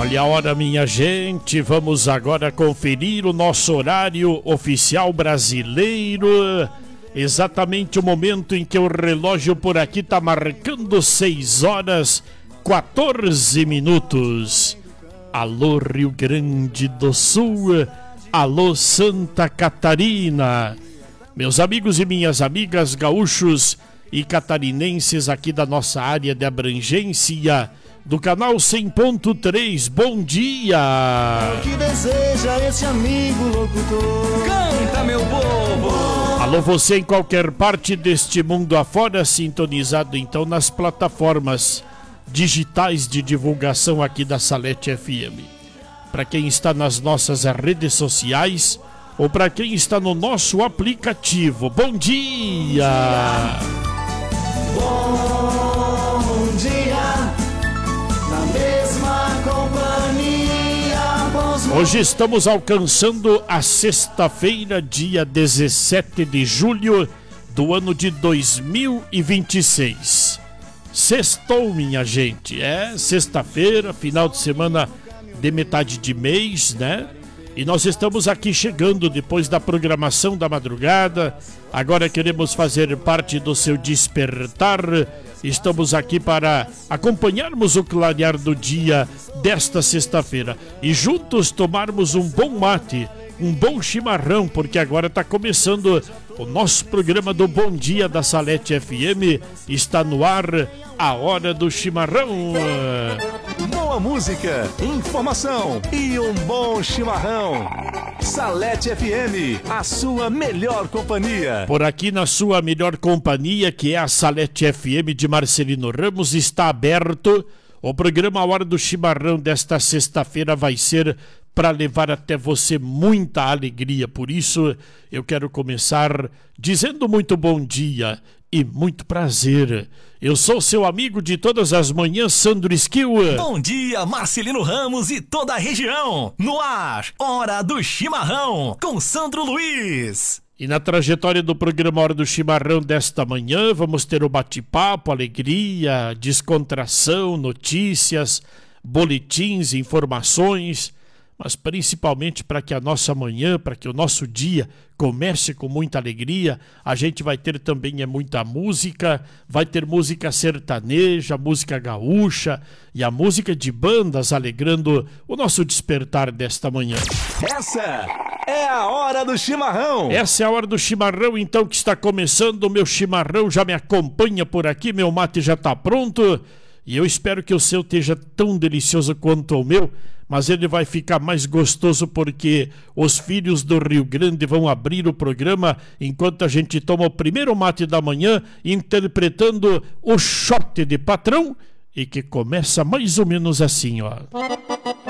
Olha a hora, minha gente, vamos agora conferir o nosso horário oficial brasileiro. Exatamente o momento em que o relógio por aqui está marcando 6 horas 14 minutos. Alô, Rio Grande do Sul, alô, Santa Catarina. Meus amigos e minhas amigas gaúchos e catarinenses aqui da nossa área de abrangência do canal 100.3, bom dia! O que deseja esse amigo locutor? Canta, meu povo! Alô, você em qualquer parte deste mundo afora, sintonizado então nas plataformas digitais de divulgação aqui da Salete FM. Para quem está nas nossas redes sociais ou para quem está no nosso aplicativo, bom dia! Bom dia! Na mesma companhia, bons Hoje estamos alcançando a sexta-feira, dia 17 de julho do ano de 2026. Sextou, minha gente. É sexta-feira, final de semana de metade de mês, né? E nós estamos aqui chegando depois da programação da madrugada. Agora queremos fazer parte do seu despertar. Estamos aqui para acompanharmos o clarear do dia desta sexta-feira e juntos tomarmos um bom mate, um bom chimarrão, porque agora está começando o nosso programa do Bom Dia da Salete FM. Está no ar a Hora do Chimarrão. Boa música, informação e um bom chimarrão. Salete FM, a sua melhor companhia. Por aqui na sua melhor companhia, que é a Salete FM de Marcelino Ramos, está aberto. O programa A Hora do Chimarrão desta sexta-feira vai ser para levar até você muita alegria. Por isso, eu quero começar dizendo muito bom dia e muito prazer. Eu sou seu amigo de todas as manhãs, Sandro Esquiu. Bom dia, Marcelino Ramos e toda a região. No ar, Hora do Chimarrão, com Sandro Luiz. E na trajetória do programa Hora do Chimarrão desta manhã, vamos ter o bate-papo, alegria, descontração, notícias, boletins, informações, mas principalmente para que a nossa manhã, para que o nosso dia comece com muita alegria. A gente vai ter também muita música, vai ter música sertaneja, música gaúcha e a música de bandas alegrando o nosso despertar desta manhã. Essa é a Hora do Chimarrão. Essa é a Hora do Chimarrão, então, que está começando. O meu chimarrão já me acompanha por aqui, meu mate já está pronto. E eu espero que o seu esteja tão delicioso quanto o meu, mas ele vai ficar mais gostoso porque os filhos do Rio Grande vão abrir o programa enquanto a gente toma o primeiro mate da manhã, interpretando o Shot de Patrão, e que começa mais ou menos assim, ó.